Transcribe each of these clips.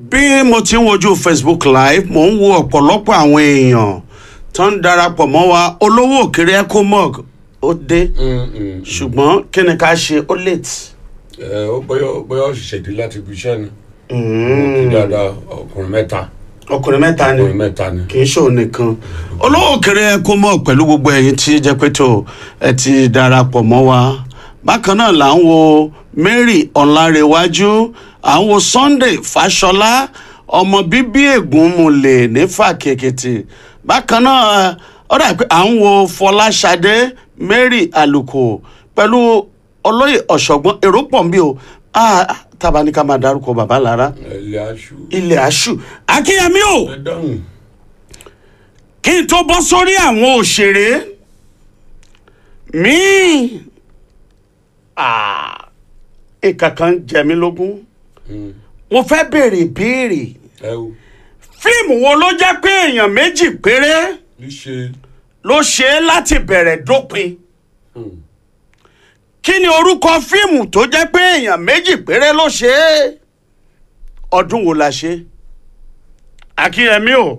bí mo ti ń wojú Facebook live mo ń wo ọ̀pọ̀lọpọ̀ àwọn èèyàn tó ń darapọ̀ mọ́ wa olówó òkèrè ecomog ó dé ṣùgbọ́n kí ni ká ṣe ó late. Ó bóyá òṣìṣẹ́ dé láti ibi iṣẹ́ ni ó kí dáadáa ọkùnrin mẹ́ta ni kì í ṣòun nìkan olówó òkèrè ecomog pẹ̀lú gbogbo ẹ̀yin tí jẹ́ pé tó ẹ ti darapọ̀ mọ́ wa bákan náà là ń wo Mary Ọlárẹ̀wájú à ń wo Sunday Fáṣọlá ọmọ bíbí Ègúnmúlẹ̀ ní Fàkèkìtì bákan náà ó dà pé à ń wo Fọláṣadé Mary Àlùkò pẹ̀lú olóyè Ọ̀ṣọ́gbọ́n èrò pọ̀ ń bí o tábà ní ká máa dárúkọ bàbá lára ilẹ̀ àṣù Akínyẹmí o kí n tó bọ́ sórí àwọn òṣèré míì nǹkan kan jẹ mí lógún mo fẹ́ béèrè ìbéèrè fíìmù wo ló jẹ́ pé èèyàn méjì péré ló ṣe é láti bẹ̀rẹ̀ dópin kí ni orúkọ fíìmù tó jẹ́ pé èèyàn méjì péré ló ṣe é ọdún wo la ṣe Akínyẹmí o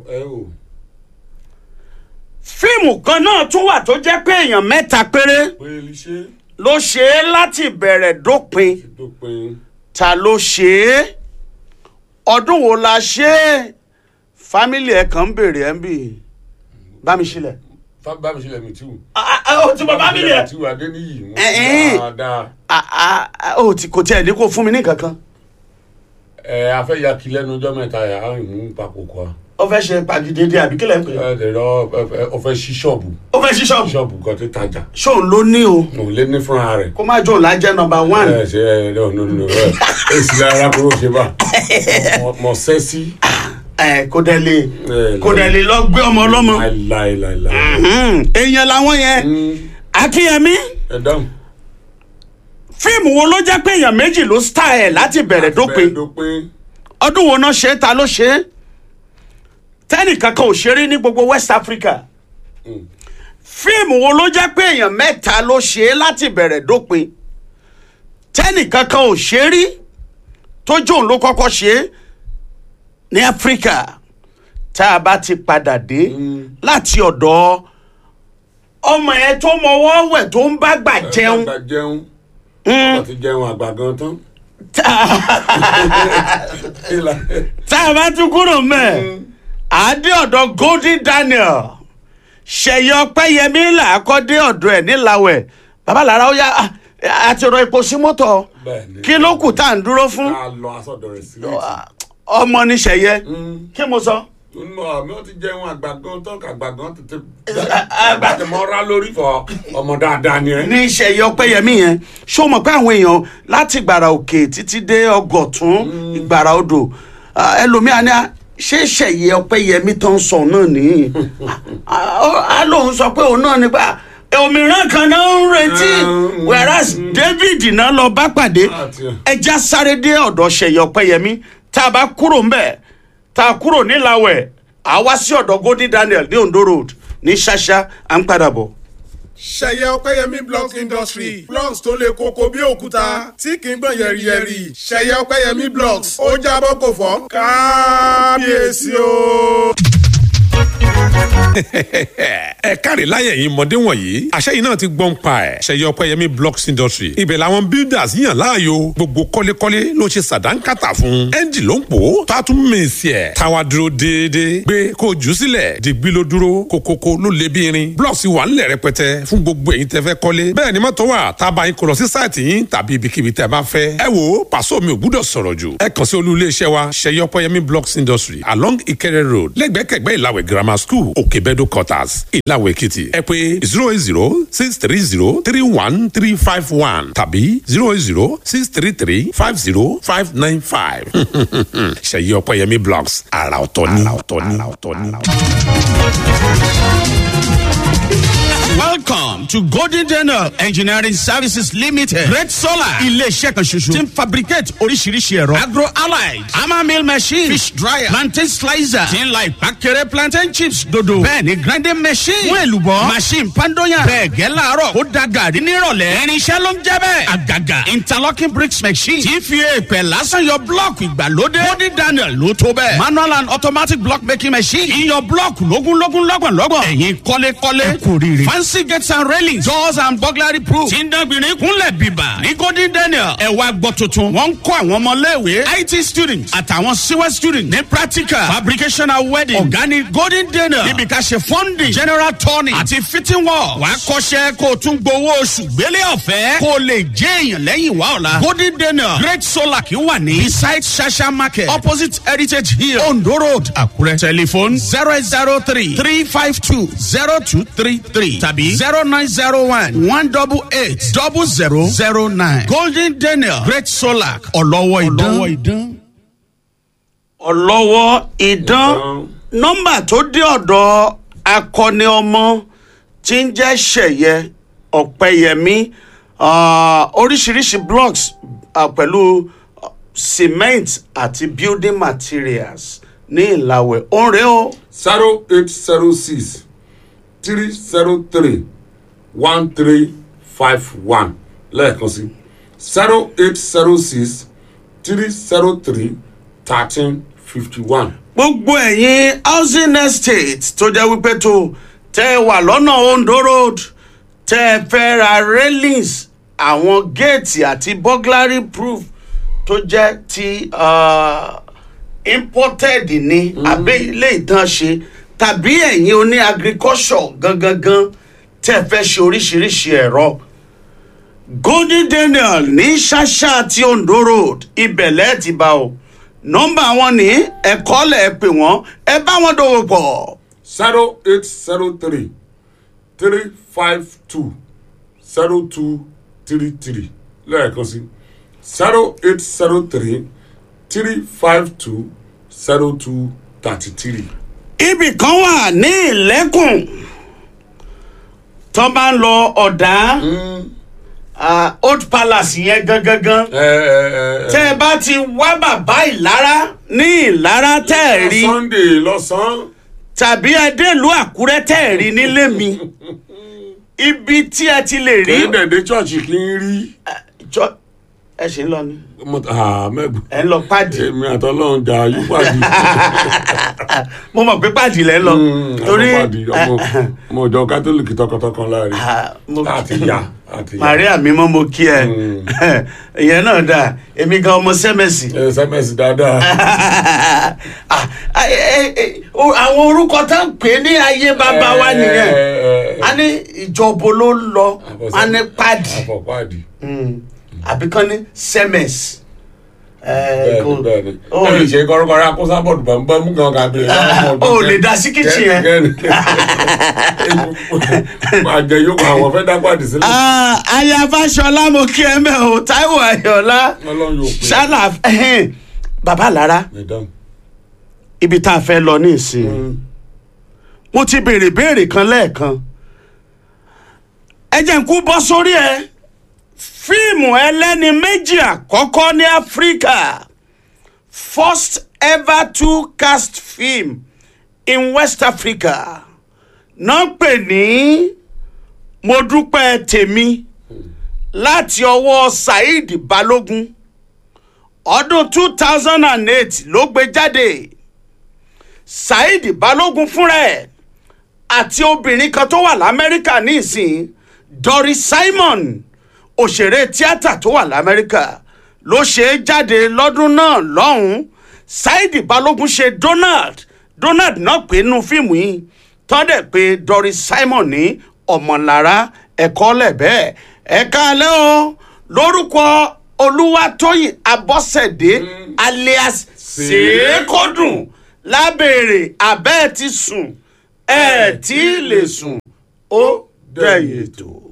fíìmù kan náà tún wà tó jẹ́ pé èèyàn mẹ́ta péré ló ṣe é láti bẹ̀rẹ̀ dópin ta ló ṣe é ọdún wo la ṣe é fámìlì ẹ̀ kàn ń bèrè ẹ̀ ń bì Bámiṣílẹ̀. Bámiṣílẹ̀ mi tí wù. O ti bọ fámìlì ẹ̀. tí wù Adéníyì wọn dáadáa. O ti kò tiẹ̀ ní kó fún mi ní kankan. A fẹ́ ya kí lẹ́nu ọjọ́ mẹ́ta yà á mú papò kọ́. Ó fẹ́ ṣe pàgídéédé àbí kílẹ̀ ń pè é. Ó fẹ́ ṣí ṣọ́ọ̀bù. Ó fẹ́ ṣí ṣọ́ọ̀bù. Ṣọ́ọ̀bù kan tó tajà. Ṣóun ló ní o. Òun lé ní fúnra rẹ̀. Kó má jọ lájẹ́ number 1. No. Èsì lára kúrò ṣe bá. Mọ̀ sẹ́sí. Kò dẹ̀ lè lọ gbé ọmọ ọlọ́mọ. Èèyàn làwọn yẹn. Akínyẹmí. Fíìmù wo ló jẹ́ pé èèyàn méjì ló star ẹ̀ láti bẹ̀rẹ̀ dópin? Ọdún wo náà ṣe é ta ló ṣe é? Tẹ́nì kankan ò ṣeré ní gbogbo West Africa. Fíìmù wo ló jẹ́ pé èèyàn mẹ́ta ló ṣe é láti bẹ̀rẹ̀ dópin? Tẹ́nì kankan ò ṣeré tó jóun ló kọ́kọ́ ṣe é ní Áfíríkà tá a bá ti padà dé láti ọ̀dọ̀ ọmọ yẹn tó mọwọ́ wẹ̀ tó ń bá gbà jẹun. Wọ́n ti jẹun àgbà gan tán. Tá a bá tún kúrò mẹ́ àdé ọ̀dọ̀ Golden Daniel Ṣèyí Ọpẹ́yẹmí là á kọ́ dé ọ̀dọ̀ ẹ̀ níláwẹ̀ bàbá lára ó yá àti rọ epo sí mọ́tò kí ló kù tá à ń dúró fún. Ọmọ ní Ṣẹ̀yẹ kí mo sọ. Mi ò ti jẹun àgbàgán tán àgbàgán tètè mọ́ra lórí fọ ọmọ dáadáa ni ẹ. ní Ṣẹ̀yẹ Ọpẹ́yẹmí yẹn ṣó mọ̀ pé àwọn èèyàn láti Ìgbàrà Òkè títí dé Ọgọ̀tún Ìgbàrà Odò ẹlòmíà ní ṣé Ṣẹ̀yẹ Ọpẹ́yẹmí tó ń sọ náà nìyí á lóun sọ pé òun náà nígbà òmíràn kan náà ń retí whereas David náà lọ bá pàdé ẹja sáré dé ọ̀dọ̀ Ṣẹ̀yẹ Ọpẹ́yẹmí tá a bá kúrò ńbẹ̀ tá a kúrò níláwẹ̀ a wá sí ọ̀dọ̀ Golden Daniel ní Ondo Road ní Ṣàṣà à ń padà bọ̀. Ṣẹ̀yẹ Ọpẹ́yẹmí blocks industry blocks tó lè koko bí òkúta tí kì í gbọ̀n yẹ̀rìyẹ̀rì Ṣẹ̀yẹ Ọpẹ́yẹmí blocks ó jábọ́ kò fọ́ kábíyèsí o. Ẹ káre láyẹ̀ yìí mọ̀dé wọ̀nyí àṣẹ yìí náà ti gbọ́n pa ẹ̀ Ṣẹ̀yẹ Ọpẹ́yẹmí blocks industry ibẹ̀ làwọn builders yàn láàyò gbogbo kọ́lékọ́lé ló ṣe sàdánkátà fún ẹ́ńjì ló ń pò ó tó a tún mèsì ẹ̀ táwa dúró déédéé gbé kó jù sílẹ̀ dìgbì ló dúró kókókó ló lé bí irin blocks wà ńlẹ̀ rẹpẹtẹ fún gbogbo èyí tẹ́ fẹ́ kọ́lé bẹ́ẹ̀ ni mọ́tò wà tá a bá yín kó lọ sí sáìtì yín tàbí ibikíbi tẹ́ bá fẹ́ ẹ wò pàṣọ mi ò gbúdọ̀ sọ̀rọ̀ jù ẹ kàn sí olú iléeṣẹ́ wa Ṣẹ̀yẹ Ọpẹ́yẹmí blocks industry along Ìkẹrẹ road lẹ́gbẹ̀kẹ̀gbẹ́ Ìlàwẹ̀ grammar school Òkèbẹ́dọ̀ quarters Ìlàwẹ̀ Èkìtì ẹ pè 08063031351 tàbí 08063350595 Ṣẹ̀yẹ Ọpẹ́yẹmí blocks àrà ọ̀tọ̀ ni. Welcome to Golden Daniel Engineering Services Limited. Great Solar. Ilé-iṣẹ́ kan ṣoṣo. Team fabricate oríṣiríṣi ẹ̀rọ. Agro allied. Hammer mill machine. Fish dryer. Plantain slicer. Tin like pakere plantain chips dodo. Bẹ́ẹ̀ni grinding machine. Fún èlùbọ́. Machine pandoyan. Bẹ́ẹ̀ gẹ́ láàárọ̀. Ó da gàrí nírọ̀lẹ́. Irinṣẹ́ ló ń jẹ́ bẹ́ẹ̀. Àgàgà. Interlocking bricks machine. Tí fi èèpẹ̀ lásán yọ blọ́ọ̀kì ìgbàlódé. Golden Daniel ló tó bẹ́ẹ̀. Manual and automatic block making machine. Iyọ̀ blọ́ọ̀kì lógúnlógún lọ́gbọ̀nlọ́gbọ̀n. Ẹ̀yin kọ́lékọ́lé. Kò rírì. Fancy gates and railings. Doors and burglary proof. Tí ń dánbìnrin kúnlẹ̀ bíbà. Ní Golden Daniel. Ẹ̀wà gbọ́ tuntun. Wọ́n ń kọ́ àwọn ọmọléèwé. IT students. Àtàwọn CWE students. Ní practical. Fabrication and wedding. Organic Golden Daniel. Níbi ká ṣe funding. General turning. Àti fitting work. Wàá kọ́ṣẹ́ kó o tún gbowó oṣù gbélé ọ̀fẹ́. Kó o lè jẹ́ èèyàn lẹ́yìn wá ọ̀la. Golden Daniel. Great Solar kì í wà ní. Beside Shasha Market. Opposite Heritage Hill. Ondo Road. Àkúrẹ́. Telephone 0803-352-0233 tàbí 0901-188-0009. Golden Daniel. Great Solar. Ọlọ́wọ́ idán. Ọlọ́wọ́ idán. Nọ́mbà tó dé ọ̀dọ̀ akọni ọmọ tí ń jẹ́ Ṣẹ̀yẹ Ọ̀pẹ́yẹmí. Oríṣiríṣi blocks pẹ̀lú cement àti building materials ní Ìlàwẹ̀. Òǹrẹ́ o. 0806 303 1351 lẹ́ẹ̀kan sí 0806 303 1351. Gbogbo ẹ̀yin housing estate tó jẹ́ wípé tó tẹ́ wà lọ́nà Ondo Road tẹ́ fẹ́ ra railings àwọn géètì àti burglary proof tó jẹ́ ti imported ní abẹ́ ilé ìdánṣe tàbí ẹ̀yin oní agriculture gangan tẹ́ fẹ́ ṣe oríṣiríṣi ẹ̀rọ. Golden Daniel ní Ṣàṣà ti Ondo Road ibẹ̀lẹ̀ ti bá o. Nọ́mbà wọn ní ẹ̀kọ́ lẹ̀ pè wọ́n ẹ bá wọn dòwò pọ̀. 0803 352 0233 lẹ́ẹ̀kan sí 0803 352 0233. Ibì kan wà ní Ìlẹ́kùn tó bá ń lọ Ọ̀dà Old Palace yẹn gangan tẹ́ ẹ bá ti wá bàbá Ìlara ní Ìlara tẹ́ ẹ rí Sunday lọ́sàn-án tàbí Adéèlú Àkúrẹ́ tẹ́ ẹ rí nílé mi ibi tí ẹ ti lè rí. kéde church kì í rí. ẹ ṣe ń lọ ni. mẹ́gbọ̀n. ẹ ń lọ pàdé. èmi àtọ́lọ́run jà yí pàdé. mo mọ̀ pé pàdé lẹ́ lọ. torí ọmọ ìjọ kátólíìkì tọkàntọkàn láàrin. àti ya. Maria mímọ́ mo kí ẹ ìyẹn náà dáa èmi gan ọmọ sẹ́mẹ̀sì. sẹ́mẹ̀sì dáadáa. àwọn orúkọ tá ń pè ní ayé bàbá wa nìyẹn a ní ìjọba ló ń lọ a ní pàdé àbí kan ní sẹ́mẹ̀sì. bẹ́ẹ̀ni bẹ́ẹ̀ni ṣe kọ́rọ́kọ́rọ́ akọ́sábọ̀dù bá mú kan kàbí. o lè dá sí kìchì yẹn. àjẹ yòókù àwọn fẹ́ dápàdé sílẹ̀. aya Fáṣọlá mo kí ẹ mẹ́ o Táíwò Ayọ̀lá ṣálà bàbá Lára ibi tá a fẹ́ lọ ní ìsìn mo ti béèrè kan lẹ́ẹ̀kan ẹ jẹ́ n kú bọ́ sórí ẹ. Fíìmù ẹlẹ́ni méjì àkọ́kọ́ ní Áfíríkà first ever two cast film in West Africa náà pè ní Mo Dúpẹ́ Tèmi láti ọwọ́ Saheed Balogun ọdún 2008 ló gbé jáde. Saheed Balogun fúnra ẹ̀ àti obìnrin kan tó wà l'Amẹ́ríkà ní ìsìn Doris Simon òṣèré tíátà tó wà l'Amẹ́ríkà ló ṣe é jáde lọ́dún náà lọ́hùn-ún. Saheed Balogun ṣe Donald náà pé nínú fíìmù yìí tọ́dẹ̀ pé Doris Simon ní Ọmọlára ẹ̀kọ́ lẹ̀bẹ́ ẹ̀ka alẹ́ o lórúkọ Olúwatóyìn Abọ́sẹ̀dé alias Ṣèékọ́dùn lábẹ́rẹ́ abẹ́ ti sùn ẹ̀ tí lè sùn ó dẹ̀yìn ètò.